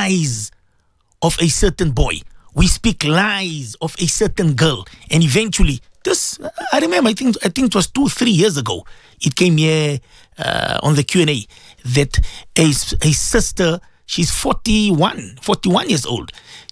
lies of a certain boy. We speak lies of a certain girl. And eventually, this, I remember, I think it was 2-3 years ago, it came here on the Q&A that a sister, she's 41 years old.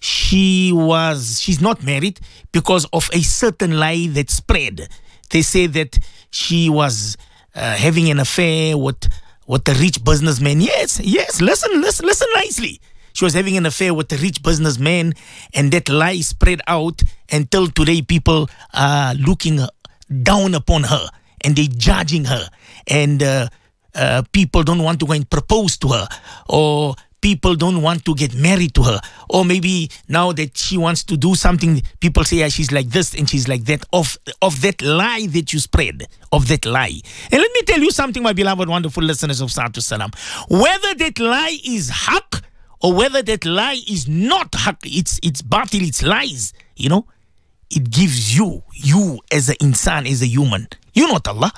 She's not married because of a certain lie that spread. They say that she was having an affair with a rich businessman. Yes, listen nicely. She was having an affair with a rich businessman, and that lie spread out until today people are looking down upon her and they judging her, and people don't want to go and propose to her, or people don't want to get married to her, or maybe now that she wants to do something, people say, yeah, she's like this and she's like that, of that lie that you spread, of that lie. And let me tell you something, my beloved, wonderful listeners of Sa'atu Salam. Whether that lie is haqq, or whether that lie is not haqq, it's batil, it's lies, it gives you as an insan, as a human. You're not Allah.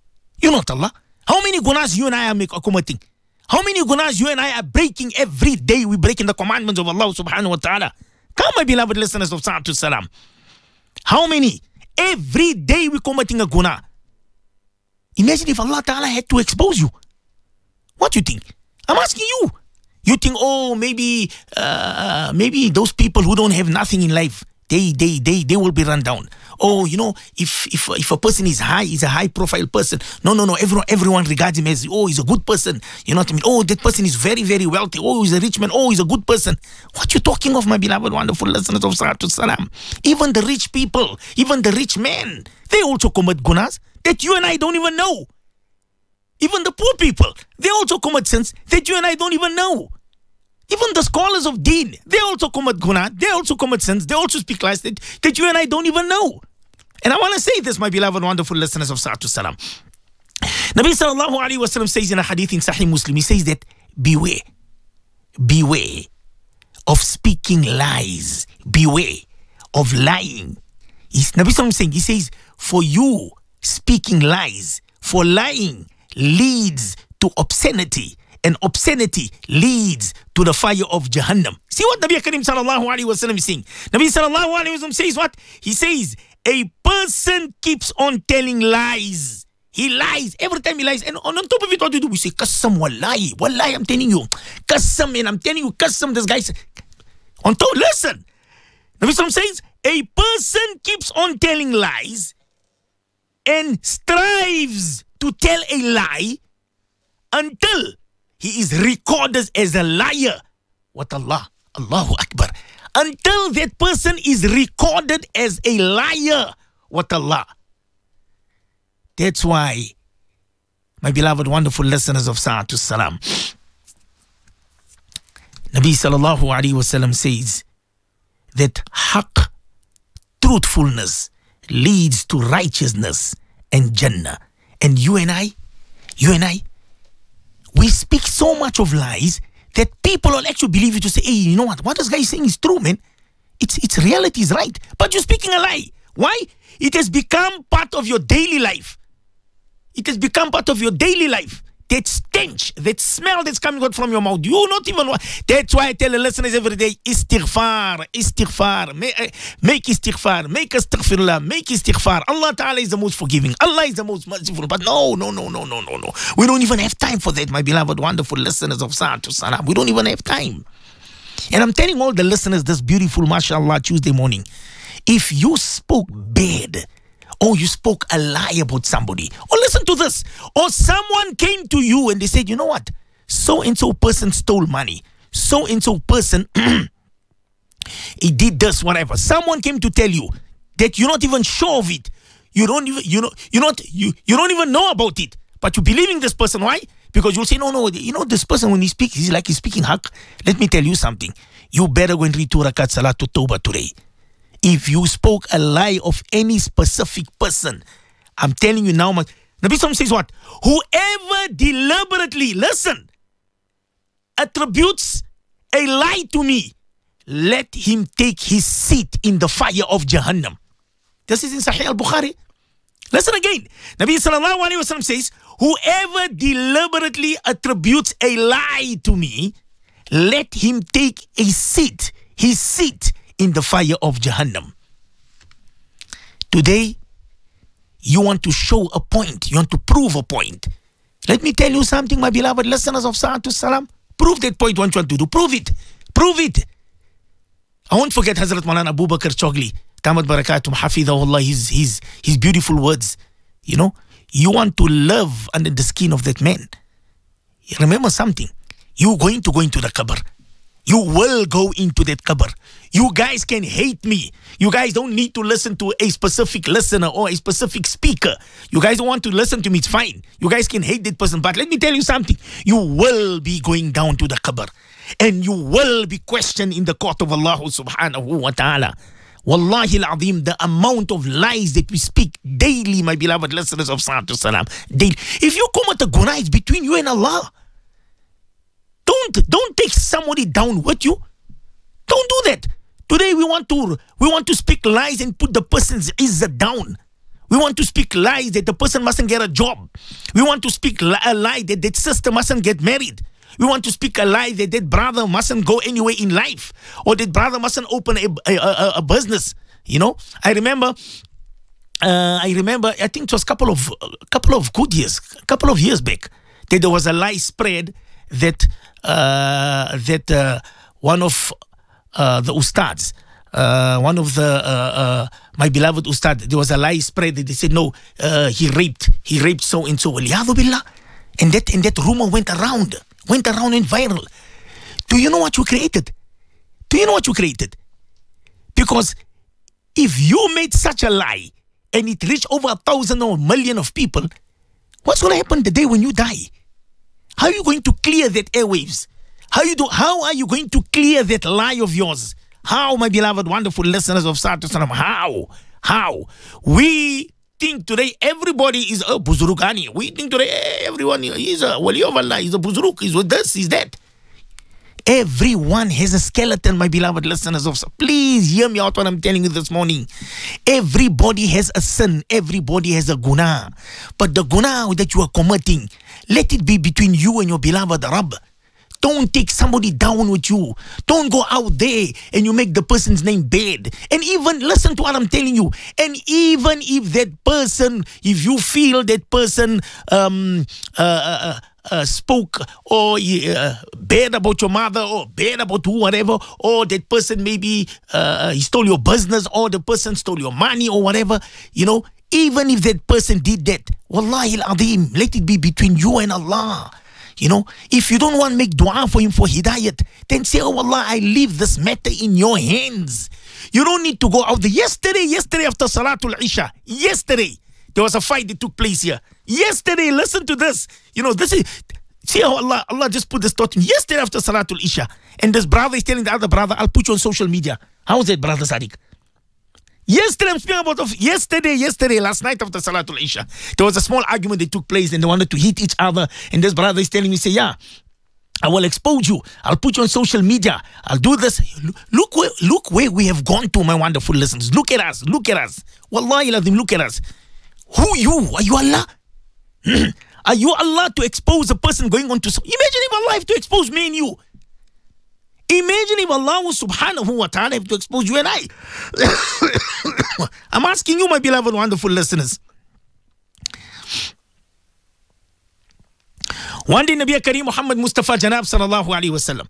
How many gunas you and I are committing? How many gunas you and I are breaking every day? We're breaking the commandments of Allah subhanahu wa ta'ala. Come, my beloved listeners of Sa'atu Salam. How many? Every day we're committing a guna. Imagine if Allah ta'ala had to expose you. What do you think? I'm asking you. You think, oh, maybe those people who don't have nothing in life, they will be run down. Oh, if a person is high, he's a high profile person. No. Everyone regards him as, oh, he's a good person. You know what I mean? Oh, that person is very, very wealthy. Oh, he's a rich man. Oh, he's a good person. What you talking of, my beloved, wonderful listeners of Sa'atu Salam? Even the rich people, even the rich men, they also commit gunas that you and I don't even know. Even the poor people, they also commit sins that you and I don't even know. Even the scholars of deen, they also commit guna, they also commit sins, they also speak lies that you and I don't even know. And I want to say this, my beloved, wonderful listeners of Sa'atu Salam. Nabi sallallahu alayhi wa sallam says in a hadith in Sahih Muslim, he says that beware of speaking lies, beware of lying. Nabi sallallahu saying, he says, for you speaking lies, for lying leads to obscenity, and obscenity leads to the fire of Jahannam. See what Nabi Karim sallallahu alayhi wa sallam is saying? Nabi sallallahu alayhi wa sallam says what? He says, a person keeps on telling lies. He lies. Every time he lies. And on top of it, what do we do? We say, Qasam, wallahi, I'm telling you. Qasam, and I'm telling you, Qasam, this guy says. On top, listen. Nabi sallallahu says, a person keeps on telling lies and strives to tell a lie until he is recorded as a liar. What Allah? Allahu Akbar. Until that person is recorded as a liar. What Allah? That's why, my beloved, wonderful listeners of Sa'atu Salam, Nabi sallallahu alayhi wa sallam says that haqq, truthfulness, leads to righteousness and Jannah. And you and I, we speak so much of lies that people will actually believe it to say, hey, you know what this guy is saying is true, man. It's reality is right. But you're speaking a lie. Why? It has become part of your daily life. It has become part of your daily life. That stench, that smell that's coming out from your mouth, you not even want. That's why I tell the listeners every day, istighfar, make istighfar, make astaghfirullah, make istighfar. Allah Ta'ala is the most forgiving. Allah is the most merciful. But no. We don't even have time for that, my beloved, wonderful listeners of Sa'atu Salam. We don't even have time. And I'm telling all the listeners this beautiful, mashallah, Tuesday morning, if you spoke bad, or you spoke a lie about somebody, or listen to this, or someone came to you and they said, you know what, so-and-so person stole money, so-and-so person, he did this, whatever. Someone came to tell you that you're not even sure of it. You don't even know about it, but you're believing this person. Why? Because you'll say, no, this person, when he speaks, he's speaking haqq. Let me tell you something. You better go and read 2 rakat Salatul Tawbah today. If you spoke a lie of any specific person, I'm telling you now, Nabi Sallam says what? Whoever deliberately, listen, attributes a lie to me, let him take his seat in the fire of Jahannam. This is in Sahih al-Bukhari. Listen again. Nabi Sallallahu Alaihi Wasallam says, whoever deliberately attributes a lie to me, let him take his seat in the fire of Jahannam. Today, you want to show a point. You want to prove a point. Let me tell you something, my beloved listeners of Sa'atul Salam. Prove that point what you want to do. Prove it. Prove it. I won't forget Hazrat Maulana Abu Bakr Chogli, Tamat Barakatum, Hafidahullah, his beautiful words. You know, you want to live under the skin of that man. Remember something. You're going to go into the qabr. You will go into that qabr. You guys can hate me. You guys don't need to listen to a specific listener or a specific speaker. You guys don't want to listen to me, it's fine. You guys can hate that person. But let me tell you something. You will be going down to the qabr. And you will be questioned in the court of Allah subhanahu wa ta'ala. Wallahi al-azim, the amount of lies that we speak daily, my beloved listeners of Sa'atul Salam, daily. If you commit a guna, it's between you and Allah. Don't take somebody down with you. Don't do that. Today we want to speak lies and put the person's izzat down. We want to speak lies that the person mustn't get a job. We want to speak a lie that that sister mustn't get married. We want to speak a lie that that brother mustn't go anywhere in life, or that brother mustn't open a business. You know, I remember. I think it was a couple of years back, that there was a lie spread that one of the ustads, one of the my beloved ustad, there was a lie spread that they said no, he raped so and so. Waliyadu billah. And that rumor went around and viral. Do you know what you created? Because if you made such a lie and it reached over 1,000 or 1,000,000 of people, what's going to happen the day when you die? How are you going to clear that airwaves? How are you going to clear that lie of yours? How, my beloved, wonderful listeners of Sa'atul Salam? How? We think today everybody is a buzurukani. We think today everyone is a wali of Allah, is a buzuruk, is this, is that. Everyone has a skeleton, my beloved listeners of. Please hear me out what I'm telling you this morning. Everybody has a sin. Everybody has a guna. But the guna that you are committing, let it be between you and your beloved Rabb. Don't take somebody down with you. Don't go out there and you make the person's name bad. And even, listen to what I'm telling you. And even if that person, if you feel that person spoke or bad about your mother or bad about whatever, or that person maybe he stole your business, or the person stole your money or whatever, you know, even if that person did that, wallahi al-azim, let it be between you and Allah. You know, if you don't want to make dua for him for hidayat, then say, oh Allah, I leave this matter in your hands. You don't need to go out there. Yesterday after Salatul Isha, there was a fight that took place here. Yesterday, listen to this. You know, this is, see how Allah just put this thought in. Yesterday after Salatul Isha, and this brother is telling the other brother, I'll put you on social media. How was that, brother Sadiq? Yesterday, I'm speaking about yesterday, last night after Salatul Isha, there was a small argument that took place and they wanted to hit each other. And this brother is telling me, say, yeah, I will expose you. I'll put you on social media. I'll do this. Look where we have gone to, my wonderful listeners. Look at us. Wallahi lazim, look at us. Who you? Are you Allah? Are you Allah to expose a person going on to... Imagine if Allah have to expose me and you. Imagine if Allah subhanahu wa ta'ala have to expose you and I. I'm asking you, my beloved, wonderful listeners. One day, Nabi Kareem Muhammad Mustafa Janab sallallahu alayhi wa sallam.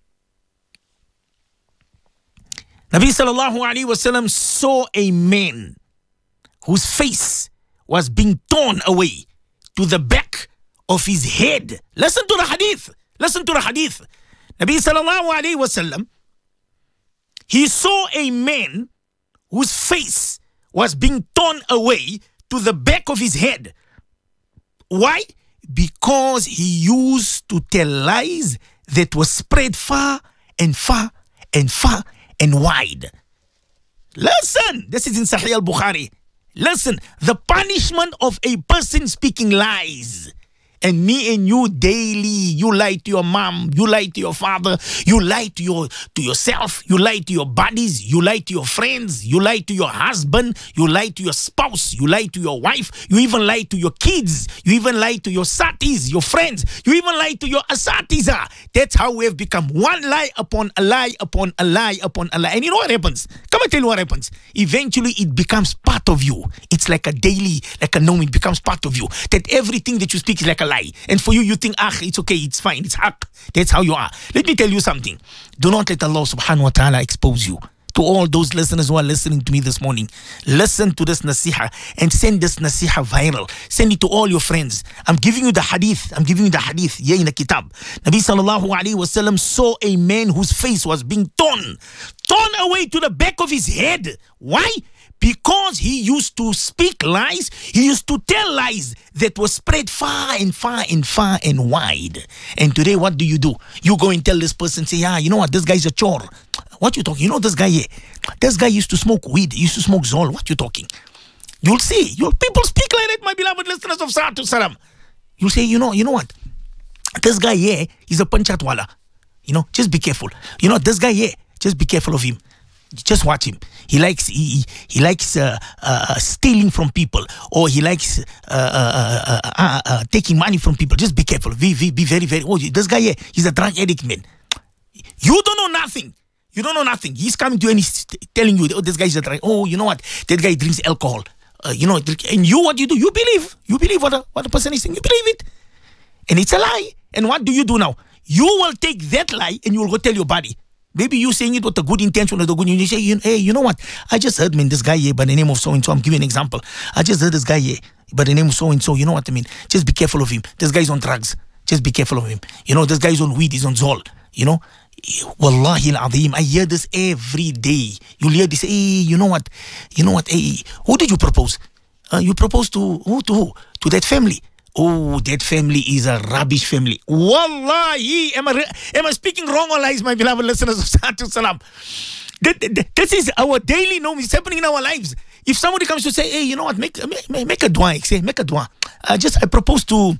Nabi sallallahu alayhi wa sallam saw a man whose face was being torn away to the back of his head. Listen to the hadith. Nabi sallallahu alayhi wa sallam, he saw a man whose face was being torn away to the back of his head. Why? Because he used to tell lies that were spread far and wide. Listen, this is in Sahih al-Bukhari. Listen, the punishment of a person speaking lies And me and you daily, you lie to your mom, you lie to your father, you lie to yourself, you lie to your buddies, you lie to your friends, you lie to your husband, you lie to your spouse, you lie to your wife, you even lie to your kids, you even lie to your satis, your friends, you even lie to your asatiza. That's how we have become one lie upon a lie upon a lie upon a lie. And you know what happens? Come and tell you what happens. Eventually it becomes part of you. It's like a daily, like a norm, it becomes part of you. That everything that you speak is like a lie. And for you think, it's okay, it's fine, it's haq. That's how you are. Let me tell you something. Do not let Allah subhanahu wa ta'ala expose you. To all those listeners who are listening to me this morning, listen to this nasiha and send this nasiha viral. Send it to all your friends. I'm giving you the hadith. Here in the kitab. Nabi sallallahu alayhi wasallam saw a man whose face was being torn away to the back of his head. Why? Because he used to speak lies, he used to tell lies that were spread far and far and far and wide. And today, what do? You go and tell this person, say, you know what, this guy's a chore. What you talking? You know this guy here? This guy used to smoke weed, he used to smoke zol. What you talking? You'll see. People speak like that, my beloved listeners of Sa'atu Salam. You'll say, you know what? This guy here, he's a panchatwala. Just be careful. This guy here, just be careful of him. Just watch him. He likes stealing from people, or he likes taking money from people. Just be careful. Be very, very. Oh, this guy here, he's a drug addict, man. You don't know nothing. He's coming to you and he's telling you, this guy is a drug. Oh, you know what? That guy drinks alcohol. And you, what you do? You believe what the person is saying. You believe it, and it's a lie. And what do you do now? You will take that lie and you will go tell your body. Maybe you saying it with a good intention or the good. You say, hey, you know what? I just heard, man, this guy here by the name of so and so. I'm giving an example. I just heard this guy here by the name of so and so. You know what I mean? Just be careful of him. This guy's on drugs. Just be careful of him. This guy's on weed. He's on zol. Wallahi al-azim, I hear this every day. You'll hear this. Hey, you know what? Hey, who did you propose? You proposed to who? To that family. Oh, that family is a rubbish family. Wallahi, am I speaking wrong or lies, my beloved listeners of Sa'atu Salam? This is our daily norm. It's happening in our lives. If somebody comes to say, hey, you know what, make a dua, make a dua. I propose to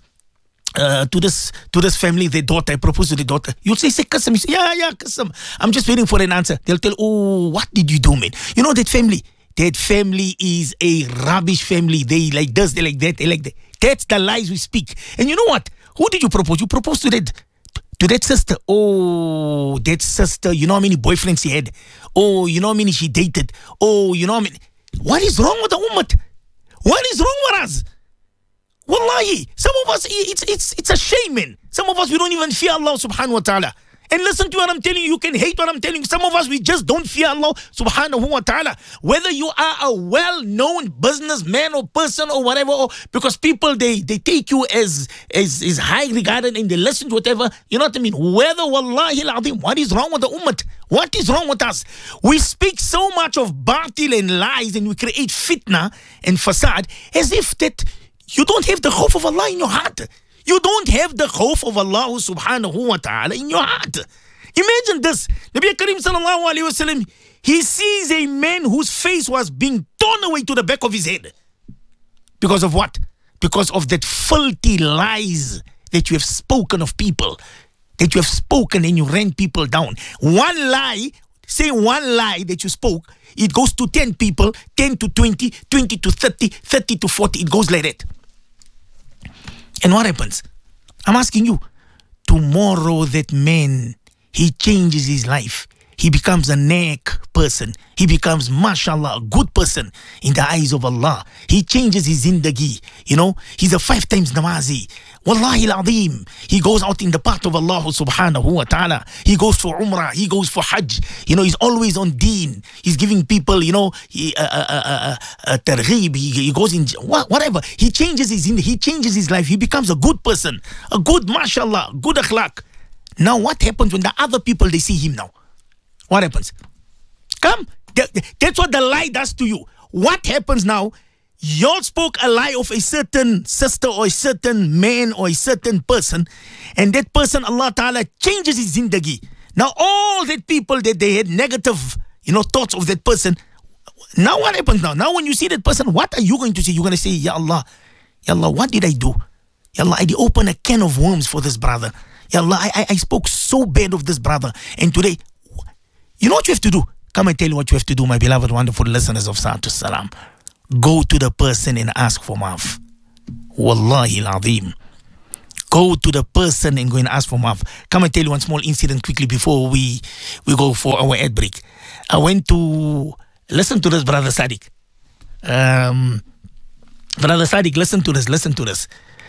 this family, their daughter. I propose to the daughter. You'll say qasam. You say, yeah, qasam. I'm just waiting for an answer. They'll tell, oh, what did you do, man? That family. That family is a rubbish family. They like this, they like that, they like that. That's the lies we speak. And you know what? Who did you propose? You proposed to that sister. Oh, that sister, you know how many boyfriends she had? Oh, you know how many she dated? Oh, you know how many? What is wrong with the ummah? What is wrong with us? Wallahi, some of us, it's a shame, man. Some of us, we don't even fear Allah subhanahu wa ta'ala. And listen to what I'm telling you. You can hate what I'm telling you. Some of us, we just don't fear Allah subhanahu wa ta'ala. Whether you are a well-known businessman or person or whatever, or because people, they take you as high regarded and they listen to whatever. You know what I mean? Whether, wallahi al-azim, what is wrong with the ummah? What is wrong with us? We speak so much of batil and lies, and we create fitna and fasad as if that you don't have the khawf of Allah in your heart. You don't have the khawf of Allah subhanahu wa ta'ala in your heart. Imagine this. Nabi Karim sallallahu alayhi wa sallam, he sees a man whose face was being torn away to the back of his head. Because of what? Because of that filthy lies that you have spoken of people. That you have spoken and you ran people down. One lie, say one lie that you spoke, it goes to 10 people, 10 to 20, 20 to 30, 30 to 40. It goes like that. And what happens? I'm asking you, tomorrow that man, he changes his life. He becomes a neck person. He becomes, mashallah, a good person in the eyes of Allah. He changes his zindagi. He's a 5 times namazi. Wallahi al-azim. He goes out in the path of Allah subhanahu wa ta'ala. He goes for umrah. He goes for hajj. He's always on deen. He's giving people, targheeb. He goes in, whatever. He changes his life. He becomes a good person. A good, mashallah, good akhlaq. Now what happens when the other people, they see him now? What happens? Come. That's what the lie does to you. What happens now? Y'all spoke a lie of a certain sister or a certain man or a certain person, and that person, Allah Ta'ala, changes his zindagi. Now all that people that they had negative, thoughts of that person, now what happens now? Now when you see that person, what are you going to say? You're going to say, Ya Allah, what did I do Ya Allah, I open a can of worms for this brother. Ya Allah, I spoke so bad of this brother. And today, you know what you have to do? Come and tell you what you have to do, my beloved, wonderful listeners of Sa'atu Salam. Go to the person and ask for maaf. Wallahi al-azim. Go to the person and go and ask for maaf. Come and tell you one small incident quickly before we go for our ad break. I went to listen to this, Brother Sadiq. Brother Sadiq, listen to this.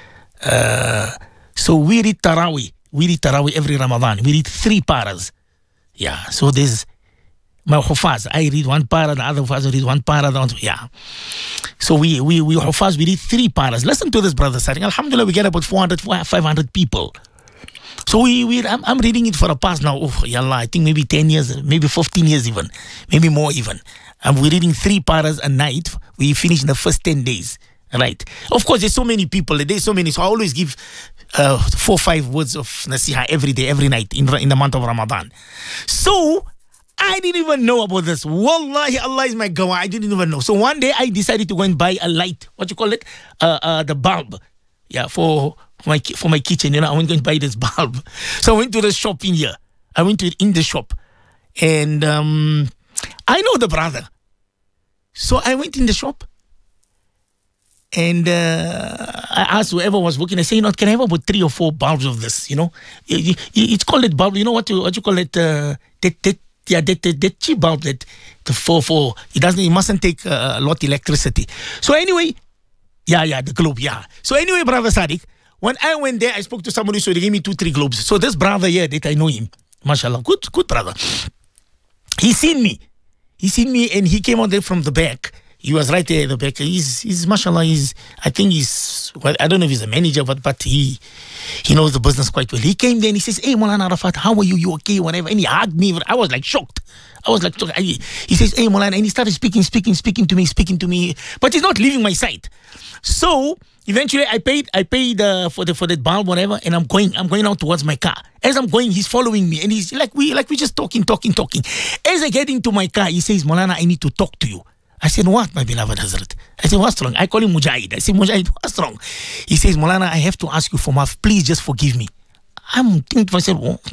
So we read Taraweeh. We read Taraweeh every Ramadan. We read 3 paras. Yeah, so there's my hufaz. I read 1 para, the other hufaz read 1 para. Yeah. So we hufaz, we read 3 paras. Listen to this, Brother Sadiq. Alhamdulillah, we get about 400, 500 people. So I'm reading it for a past now. Oh, ya Allah, I think maybe 10 years, maybe 15 years even, maybe more even. And we're reading 3 paras a night. We finish in the first 10 days. Right. Of course, there's so many people. There's so many. So I always give 4 or 5 words of nasiha every day, every night in the month of Ramadan. So I didn't even know about this. Wallahi, Allah is my gawa. I didn't even know. So one day I decided to go and buy a light. What you call it? The bulb. Yeah, for my kitchen. You know, I went to buy this bulb. So I went to the shop in here. I went to in the shop, and I know the brother. So I went in the shop. And I asked whoever was working, I say, you know, can I have about 3 or 4 bulbs of this, you know? It's called it bulb, you know what you call it? That cheap bulb that it mustn't take a lot of electricity. So anyway, the globe, yeah. So anyway, Brother Sadiq, when I went there, I spoke to somebody, so they gave me 2-3 globes. So this brother here, that I know him, mashallah, good brother. He seen me and he came out there from the back. He was right there at the back. He's mashallah, I think well, I don't know if he's a manager, but he knows the business quite well. He came there and he says, hey, Maulana Arafat, how are you? You okay? Whatever. And he hugged me. I was like shocked. He says, hey, Maulana, and he started speaking to me, but he's not leaving my side. So eventually I paid for that bulb, whatever, and I'm going out towards my car. As I'm going, he's following me, and he's like we just talking. As I get into my car, he says, Maulana, I need to talk to you. I said, what, my beloved Hazrat? I said, what's wrong? I call him Mujahid. I said, Mujahid, what's wrong? He says, Maulana, I have to ask you for maaf. Please just forgive me. I'm thinking to myself, oh.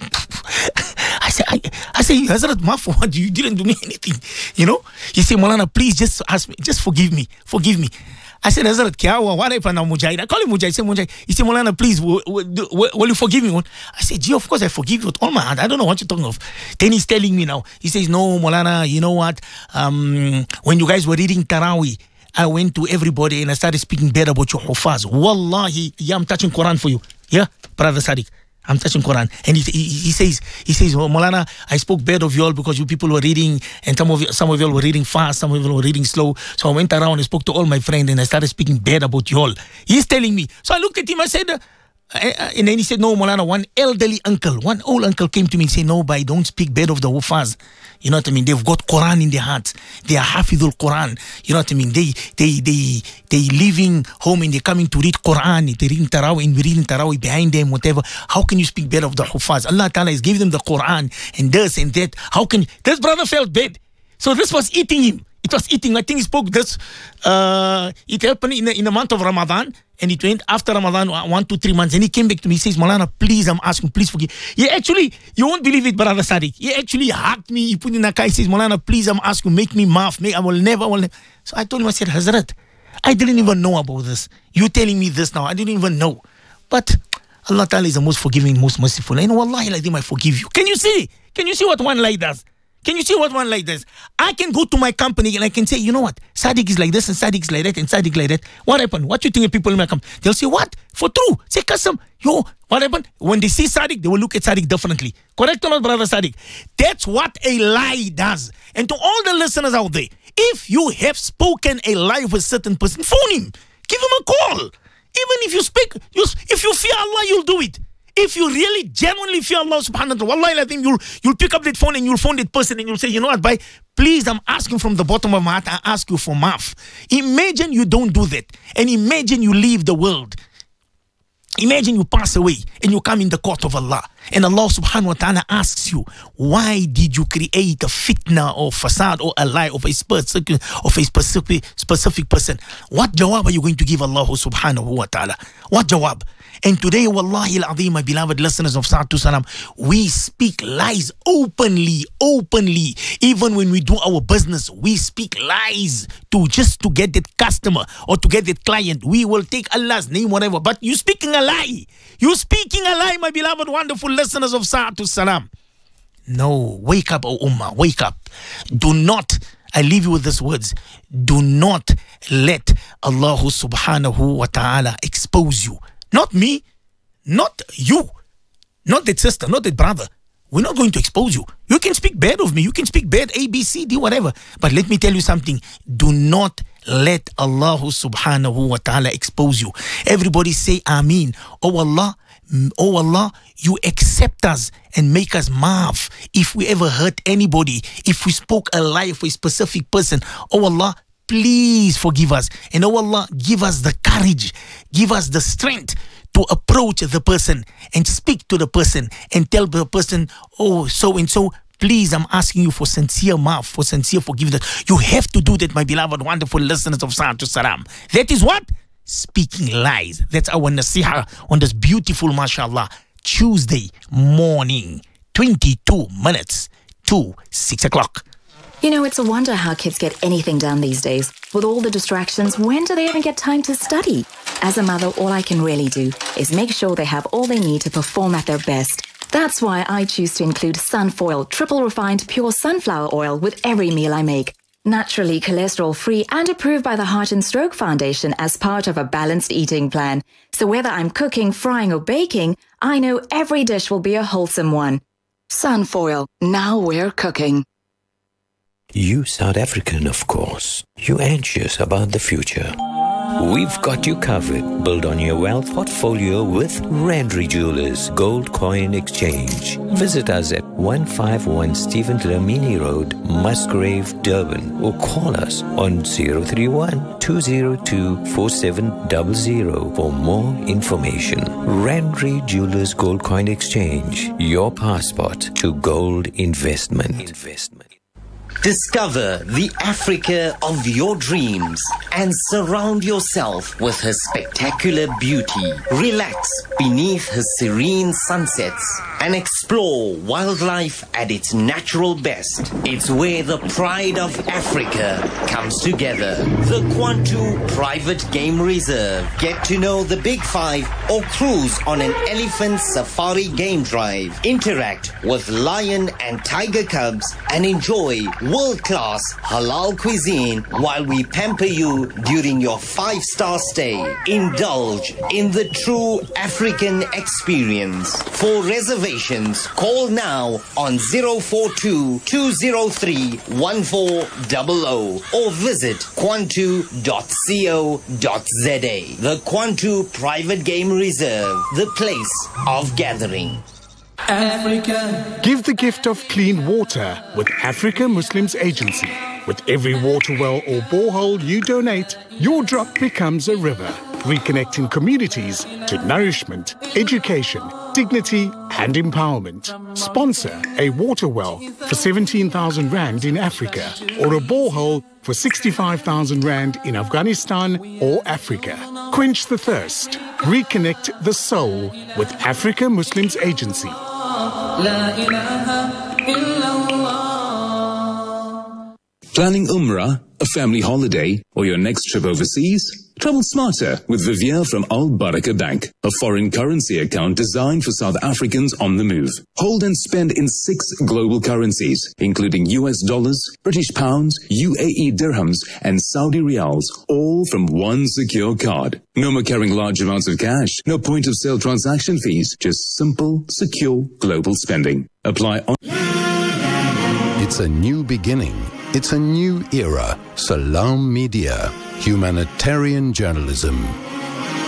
I said, Hazrat, maaf for what? You didn't do me anything, you know? He said, Maulana, please just ask me, just forgive me. I said, Hazrat, what happened now, Mujahid? I call him Mujahid. I said, Mujahid. He said, Maulana, please, will you forgive me? I said, gee, of course I forgive you with all my heart. I don't know what you're talking of. Then he's telling me now. He says, no, Maulana, you know what? When you guys were reading Taraweeh, I went to everybody and I started speaking bad about your hufaz. Wallahi, yeah, I'm touching Quran for you. Yeah, Brother Sadiq. I'm touching Quran. And he says, oh, Maulana, I spoke bad of you all because you people were reading, and some of you all were reading fast, some of you all were reading slow. So I went around and spoke to all my friends and I started speaking bad about you all. He's telling me. So I looked at him, I said, and then he said, no, Maulana, one old uncle came to me and said, no, but don't speak bad of the hufaz. You know what I mean? They've got Quran in their hearts. They are hafidhul Quran. You know what I mean? They leaving home and they're coming to read Quran. They're reading Taraweeh and we're reading Taraweeh behind them, whatever. How can you speak bad of the hufaz? Allah Ta'ala has given them the Quran and this and that. How can this brother felt bad? So this was eating him. It was eating. I think he spoke this. It happened in the month of Ramadan, and it went after Ramadan 1 to 3 months. And he came back to me. He says, Maulana, please, I'm asking, please forgive. He actually, you won't believe it, Brother Sadiq. He actually hugged me. He put in a car. He says, Maulana, please, I'm asking, make me maaf. I will never. So I told him, I said, Hazrat, I didn't even know about this. You're telling me this now. I didn't even know. But Allah Ta'ala is the most forgiving, most merciful. And wallahi, like him, I forgive you. Can you see? Can you see what one like does? Can you see what one like this? I can go to my company and I can say, you know what? Sadiq is like this and Sadiq is like that and Sadiq like that. What happened? What you think of people in my company? They'll say, what? For true. Say custom. Yo, what happened? When they see Sadiq, they will look at Sadiq differently. Correct or not, Brother Sadiq? That's what a lie does. And to all the listeners out there, if you have spoken a lie with a certain person, phone him. Give him a call. Even if you speak, if you fear Allah, you'll do it. If you really genuinely fear Allah subhanahu wa ta'ala, wallahi, I think you'll pick up that phone and you'll phone that person and you'll say, you know what, bhai, please, I'm asking from the bottom of my heart, I ask you for maaf. Imagine you don't do that. And imagine you leave the world. Imagine you pass away and you come in the court of Allah. And Allah subhanahu wa ta'ala asks you, why did you create a fitna or fasad or a lie of a specific person? What jawab are you going to give Allah subhanahu wa ta'ala? What jawab? And today, wallahi al-azim, my beloved listeners of Sa'atu Salam, we speak lies openly. Even when we do our business, we speak lies to get that customer or to get that client. We will take Allah's name, whatever. But you're speaking a lie. You're speaking a lie, my beloved, wonderful listeners of Sa'atu Salam. No, wake up, O Ummah, wake up. Do not, I leave you with these words, do not let Allah subhanahu wa ta'ala expose you. Not me, not you, not that sister, not that brother. We're not going to expose you. You can speak bad of me. You can speak bad, A, B, C, D, whatever. But let me tell you something. Do not let Allah subhanahu wa ta'ala expose you. Everybody say Ameen. Oh Allah, you accept us and make us maaf if we ever hurt anybody, if we spoke a lie for a specific person. Oh Allah, please forgive us. And oh Allah, give us the courage, give us the strength to approach the person and speak to the person and tell the person, oh, so and so, please, I'm asking you for sincere maaf, for sincere forgiveness. You have to do that, my beloved, wonderful listeners of Sa'atu Salam. That is what? Speaking lies. That's our nasiha on this beautiful, mashallah, Tuesday morning, 22 minutes to 6 o'clock. You know, it's a wonder how kids get anything done these days. With all the distractions, when do they even get time to study? As a mother, all I can really do is make sure they have all they need to perform at their best. That's why I choose to include Sunfoil, triple refined pure sunflower oil with every meal I make. Naturally cholesterol-free and approved by the Heart and Stroke Foundation as part of a balanced eating plan. So whether I'm cooking, frying or baking, I know every dish will be a wholesome one. Sunfoil, now we're cooking. You South African, of course. You anxious about the future. We've got you covered. Build on your wealth portfolio with Randri Jewelers Gold Coin Exchange. Visit us at 151 Stephen Dlamini Road, Musgrave, Durban, or call us on 031-202-4700 for more information. Randri Jewelers Gold Coin Exchange, your passport to gold investment. Discover the Africa of your dreams and surround yourself with her spectacular beauty. Relax beneath her serene sunsets and explore wildlife at its natural best. It's where the pride of Africa comes together. The Kwantu Private Game Reserve. Get to know the Big Five or cruise on an elephant safari game drive. Interact with lion and tiger cubs and enjoy world-class halal cuisine while we pamper you during your 5-star stay. Indulge in the true African experience. For reservations, call now on 042-203-1400 or visit kwantu.co.za. The Kwantu Private Game Reserve, the place of gathering. Africa. Give the gift of clean water with Africa Muslims Agency. With every water well or borehole you donate, your drop becomes a river, reconnecting communities to nourishment, education, dignity and empowerment. Sponsor a water well for 17,000 Rand in Africa or a borehole for 65,000 Rand in Afghanistan or Africa. Quench the thirst. Reconnect the soul with Africa Muslims Agency. Planning Umrah, a family holiday, or your next trip overseas? Travel smarter with Vivier from Al Baraka Bank, a foreign currency account designed for South Africans on the move. Hold and spend in 6 global currencies, including US dollars, British pounds, UAE dirhams, and Saudi riyals, all from one secure card. No more carrying large amounts of cash, no point of sale transaction fees, just simple, secure global spending. Apply on. It's a new beginning. It's a new era. Salam Media. Humanitarian journalism.